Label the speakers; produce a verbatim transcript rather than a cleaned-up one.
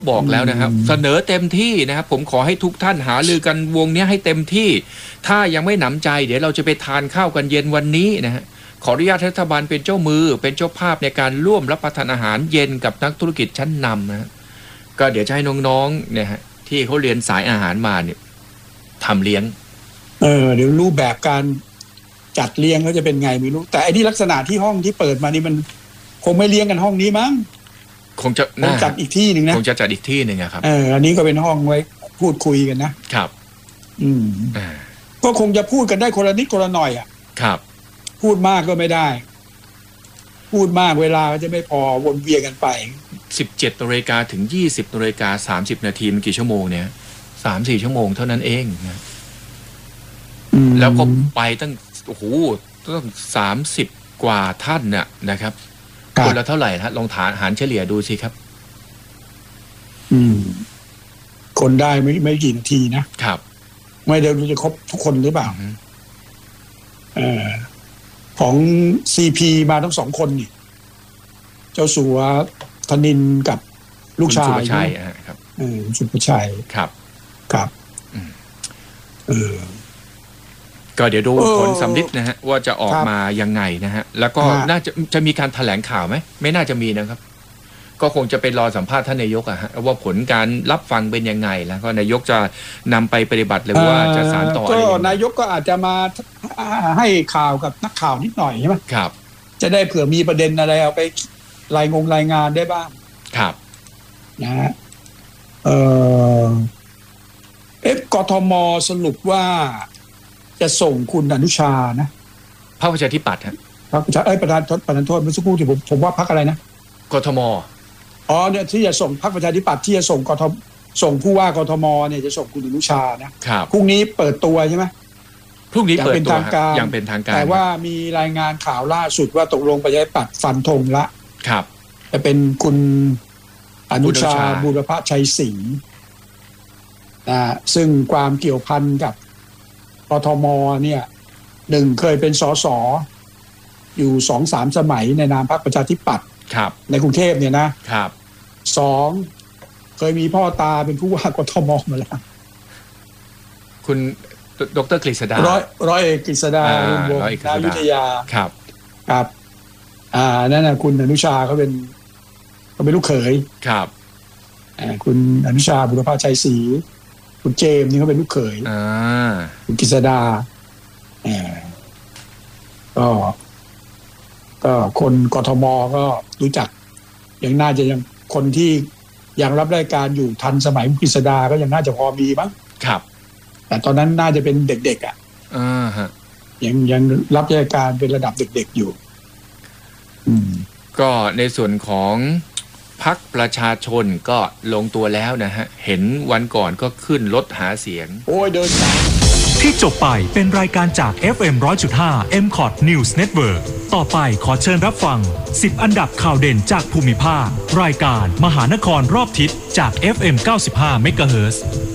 Speaker 1: บอกแล้วนะครับเสนอเต็มที่นะครับผมขอให้ทุกท่านหารือกันวงนี้ให้เต็มที่ถ้ายังไม่หนำใจเดี๋ยวเราจะไปทานข้าวกันเย็นวันนี้นะฮะขออนุญาตรัฐบาลเป็นเจ้ามือเป็นเจ้าภาพในการร่วมรับประทานอาหารเย็นกับนักธุรกิจชั้นนำนะฮะก็เดี๋ยวจะให้น้องๆเนี่ยฮะที่เขาเรียนสายอาหารมาเนี่ยทำเลี้ยง
Speaker 2: เออเดี๋ยวรูปแบบการจัดเลี้ยงเขาจะเป็นไงไม่รู้แต่ไอ้ที่ลักษณะที่ห้องที่เปิดมานี่มันคงไม่เลี้ยงกันห้องนี้มั้ง
Speaker 1: คงจะ
Speaker 2: คงจัดอีกที่หนึ่งนะ
Speaker 1: คงจะจัดอีกที่หนึ่งครับ
Speaker 2: เอออันนี้ก็เป็นห้องไว้พูดคุยกันนะครับอืมก็คงจะพูดกันได้คนละนิดคนละหน่อยอ่ะ
Speaker 1: ครับ
Speaker 2: พูดมากก็ไม่ได้พูดมากเวลาก็จะไม่พอวนเวียนกันไป
Speaker 1: สิบเจ็ดนาฬิกาถึงยี่สิบนาฬิกาสามสิบนาทีมันกี่ชั่วโมงเนี่ยสามสี่ชั่วโมงเท่านั้นเองนะแล้วก็ไปตั้งโอ้โหตั้งสามสิบกว่าท่านน่ะนะครับคนละเท่าไหร่ฮะลองฐานหารเฉลี่ยดูสิครับ
Speaker 2: อืมคนได้ไม่ไม่กี่นาทีนะครับไม่เดี๋ยวจะครบทุกคนหรือเปล่าเอ่อของ ซี พี มาทั้งสองคนนี่เจ้าสัวธนินกับลูกชาย
Speaker 1: สุภชัยครับ
Speaker 2: เออสุภชัย
Speaker 1: ครับ
Speaker 2: ครับเออ
Speaker 1: ก็เดี๋ยวดูผลสำลิดนะฮะว่าจะออกมายังไงนะฮะแล้วก็น่าจะจะมีการแถลงข่าวไหมไม่น่าจะมีนะครับก็คงจะเป็นรอสัมภาษณ์ท่านนายกอะฮะว่าผลการรับฟังเป็นยังไงแล้วก็นายกจะนำไปปฏิบัติหรือว่าจะสานต่ออะไร
Speaker 2: ก็นายกก็อาจจะมาให้ข่าวกับนักข่าวนิดหน่อยใช่ไหม
Speaker 1: ครับ
Speaker 2: จะได้เผื่อมีประเด็นอะไรเอาไปรายงงรายงานได้บ้าง
Speaker 1: ครับ
Speaker 2: นะฮะเออเอฟกทมสรุปว่าจะส่งคุณอนุชานะ
Speaker 1: พรรคประชาธิปัตย์ฮะ
Speaker 2: พรรคประชาเอ้ยประธานประธานโทษเมื่อสักครู่ที่ผมผมว่าพรรคอะไรนะ
Speaker 1: กทม
Speaker 2: อ๋อเนี่ยที่จะส่งพรรคประชาธิปัตย์ที่จะส่งกทมส่งผู้ว่ากทมเนี่ยจะส่งคุณอนุชานะครับพรุ่งนี้เปิดตัวใช่ไหม
Speaker 1: พรุ่งนี้เปิดตัวอย่างเป็นทางการ
Speaker 2: แต่ว่ามีรายงานข่าวล่าสุดว่าตกลงประชาธิปัตย์ฟันธงละ
Speaker 1: ครับ
Speaker 2: จะเป็นคุณอนุชาบูรพชัยศรีนะซึ่งความเกี่ยวพันกับกทมเนี่ยหนึ่งเคยเป็นสสอยู่สองสามสมัยในนามพรรคประชาธิปัตย์ในกรุงเทพเนี่ยนะครับสองเคยมีพ่อตาเป็นผู้ว่ากทมมาแล้ว
Speaker 1: คุณดร.กฤษดา
Speaker 2: ร้อยร้อยเอกกฤษดาวงศ์นายุทธยา
Speaker 1: ครับ
Speaker 2: ครับอ่านั่นน่ะคุณอนุชาเขาเป็นเขาเป็นลูกเขย
Speaker 1: ครับ
Speaker 2: อ่าคุณอนุชาบุรพชัยศรีคุณเจมส์นี่เขาเป็นลูกเขย
Speaker 1: อ่า
Speaker 2: คุณกฤษดาอ่าก็ก็คนกทมก็รู้จักยังน่าจะยังคนที่ยังรับราชการอยู่ทันสมัยคุณกฤษดาก็ยังน่าจะพอมีบ้าง
Speaker 1: ครับ
Speaker 2: แต่ตอนนั้นน่าจะเป็นเด็กๆอ่ะ
Speaker 1: อ่าฮะ
Speaker 2: ยังยังรับราชการเป็นระดับเด็กๆอยู่อืม
Speaker 1: ก็ในส่วนของพรรคประชาชนก็ลงตัวแล้วนะฮะเห็นวันก่อนก็ขึ้นรถหาเสียง
Speaker 2: โอ้ยเดินสาย
Speaker 3: ที่จบไปเป็นรายการจาก เอฟ เอ็ม หนึ่งร้อยจุดห้า เอ็ม คอท News Network ต่อไปขอเชิญรับฟังสิบอันดับข่าวเด่นจากภูมิภาครายการมหานครรอบทิศจาก เอฟ เอ็ม เก้าสิบห้า เมกะเฮิรตซ์